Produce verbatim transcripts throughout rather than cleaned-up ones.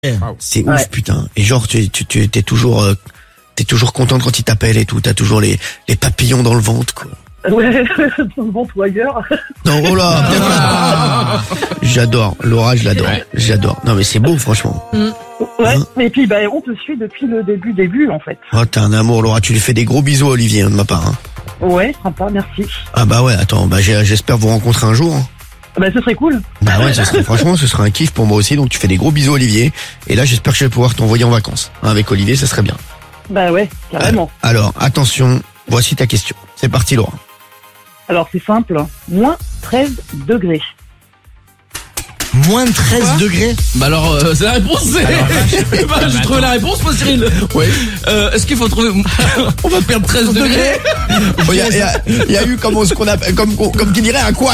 C'est Ouais. ouf, putain. Et genre, tu, tu, tu t'es toujours, euh, t'es toujours contente quand il t'appelle et tout. T'as toujours les, les papillons dans le ventre, quoi. Ouais, dans le ventre ou ailleurs. Non, oh là, bien là. J'adore. Laura, je l'adore. J'adore. Non, mais c'est beau, franchement. Ouais, Hein et puis bah, on te suit depuis le début, début en fait. Oh, t'es un amour, Laura. Tu lui fais des gros bisous à Olivier, hein, de ma part, hein. Ouais, sympa, merci. Ah bah ouais, attends, bah j'ai- j'espère vous rencontrer un jour, hein. Bah, ce serait cool. Bah ouais, ça serait, franchement, ce serait un kiff pour moi aussi. Donc tu fais des gros bisous, Olivier. Et là, j'espère que je vais pouvoir t'envoyer en vacances. Hein, avec Olivier, ça serait bien. Bah ouais, carrément. Alors, attention, voici ta question. C'est parti, Laura. Alors c'est simple, hein. Moins treize degrés. Moins de treize degrés. Bah alors, euh, c'est la réponse, c'est... bah, j'ai trouvé la réponse, moi, Cyril. Oui. Euh, est-ce qu'il faut trouver... On va perdre treize degrés. Il y, a- y a- y a eu comme on- ce qu'on appelle, comme, comme qui dirait un couac.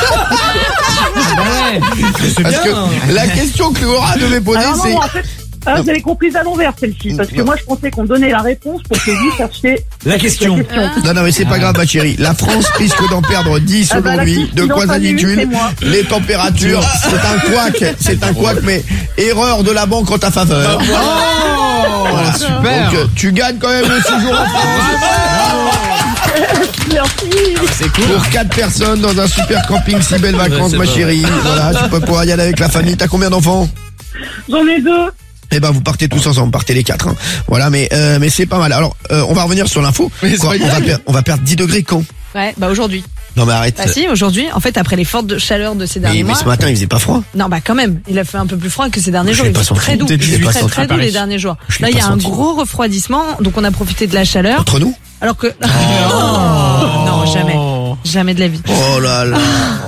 Parce que la question que Laura devait poser, Alors non, c'est... non, en fait, ah, vous avez compris à l'envers celle-ci, parce que moi je pensais qu'on donnait la réponse pour que vous cherchiez La question. la question. Non, non, mais c'est pas grave, ma chérie. La France risque d'en perdre dix Ah bah, la aujourd'hui. petite De quoi silence à minute, c'est s'habitue moi. les températures. C'est un couac. C'est un couac, mais erreur de la banque en ta faveur. Voilà. super. Donc, euh, tu gagnes quand même le séjour en France. Merci. C'est cool. Pour quatre personnes dans un super camping, si belles vacances, c'est ma vrai. chérie. Voilà, tu peux pouvoir y aller avec la famille. T'as combien d'enfants? J'en ai deux. Eh ben, vous partez tous ensemble, partez les quatre. Hein. Voilà, mais euh, mais c'est pas mal. Alors, euh, on va revenir sur l'info. Mais c'est Quoi, pas on va perdre, on va perdre dix degrés quand? Ouais, bah aujourd'hui. Non, mais arrête. Bah si, aujourd'hui, en fait, après les fortes chaleurs de ces derniers mais, mais mois. ce matin, il faisait pas froid. Non, bah quand même, il a fait un peu plus froid que ces derniers Je jours. l'ai Il pas fait senti. très doux, Peut-être il je l'ai fait pas très senti très à doux Paris. les derniers jours. Je l'ai Là, il y pas a un senti. gros refroidissement, donc on a profité de la chaleur. Entre nous? Alors que non, jamais, jamais de la vie. Oh là là.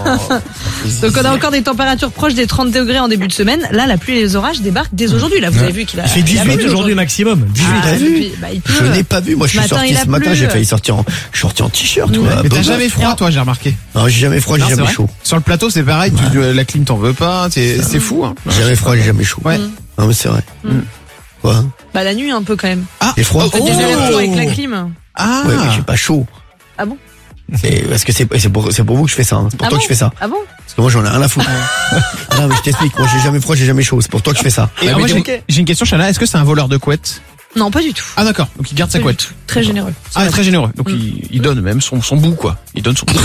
Donc on a encore des températures proches des trente degrés en début de semaine. Là, la pluie et les orages débarquent dès aujourd'hui. Là, vous avez vu qu'il a. Il fait il a dix-huit plu aujourd'hui maximum. dix-huit. Ah, T'as vu depuis- bah, il pleut. Je n'ai pas vu. Moi, je Ce suis matin, sorti il a ce matin. plu. J'ai failli sortir en, je suis sorti en t-shirt. Ouais. toi, Mais t'as boboche. jamais froid, toi, j'ai remarqué. Non, j'ai jamais froid, j'ai Non, c'est jamais vrai. chaud. Sur le plateau, c'est pareil. Tu, la clim, t'en veux pas. C'est c'est fou. Hein. Jamais froid, j'ai jamais chaud. Ouais. Non, mais c'est vrai. Mm. Quoi? Bah la nuit un peu quand même. Ah. J'ai froid. Faites des allers-retours avec la clim. Ah. Ouais, mais j'ai pas chaud. Ah bon? C'est parce que c'est c'est pour c'est pour vous que je fais ça. Hein. C'est pour Ah toi bon que je fais ça. Ah bon? Parce que moi j'en ai rien à foutre. Ah non mais je t'explique. Moi j'ai jamais froid, j'ai jamais chaud. C'est pour toi que je fais ça. Et Bah, moi, mais j'ai ok. j'ai une question, Chana. Est-ce que c'est un voleur de couette? Non, pas du tout. Ah, d'accord. Donc, il garde sa Pas du couette. tout. Très généreux. Ah, très généreux. Donc, il, il donne même son, son bout, quoi. Il donne son bout.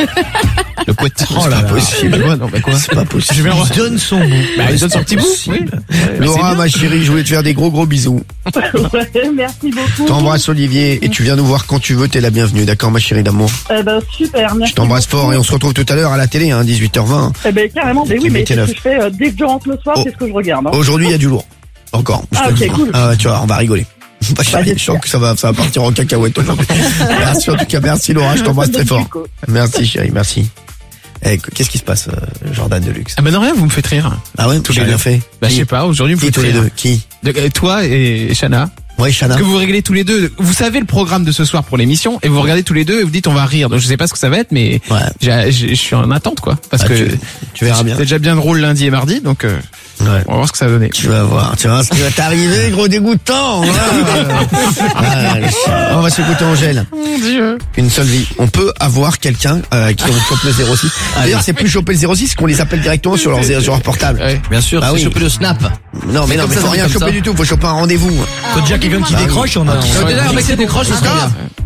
Le couette. Oh là là. possible. Ouais, non, bah quoi? C'est pas possible. Je vais re- donne son bout. Bah, il donne son petit bout. Oui. Laura, ma chérie, je voulais te faire des gros gros bisous. Ouais, merci beaucoup. T'embrasses Olivier et tu viens nous voir quand tu veux. T'es la bienvenue, d'accord, ma chérie d'amour. Eh ben, super, merci. Je t'embrasse beaucoup. fort et on se retrouve tout à l'heure à la télé, hein, dix-huit heures vingt. Eh ben, carrément, mais Tu oui, mais mettais c'est ce l'œuf. que je fais euh, dès que je rentre le soir, Oh. c'est ce que je regarde. Hein. Aujourd'hui, il y a du lourd. Encore. je Ah, te le ok, dis. cool. Ah ouais, tu vois, on va rigoler. Bah, chérie, j'espère. je sens que ça va, ça va partir en cacahuète aujourd'hui. Merci en tout cas, merci Laura, je t'embrasse très fort. Merci chérie, merci. Eh, qu'est-ce qui se passe, euh, Jordan Deluxe? Ah, bah, non, rien, vous me faites rire. Ah ouais, Tous j'ai les rien deux. fait. Bah, je sais pas, aujourd'hui, vous me Qui faites tous les rire. deux? Qui? De- euh, toi et Chana. Ouais, Chana. Parce que vous réglez tous les deux. Vous savez le programme de ce soir pour l'émission et vous regardez tous les deux et vous dites on va rire. Donc je sais pas ce que ça va être, mais Ouais. j'ai- j'ai- je suis en attente quoi. Parce Ah, que tu, tu verras bien. c'est déjà bien drôle lundi et mardi, donc euh, Ouais. on va voir ce que ça va donner. Tu vas voir, tu vas voir ce qui va t'arriver, gros dégoûtant. Ah, on va s'écouter Angèle. Mon Dieu. Une seule vie. On peut avoir quelqu'un euh, qui on chope le zéro six. D'ailleurs, c'est plus choper le zéro six qu'on les appelle directement sur leur, sur leur portable. Ouais. Bien sûr, Ah c'est oui. choper le snap. Non, mais non, comme mais ça, faut c'est rien comme choper ça. du tout. Faut choper un rendez-vous. Faut déjà quelqu'un qui Bah oui. décroche, on a. Déjà, un mec qui décroche, ce serait bien.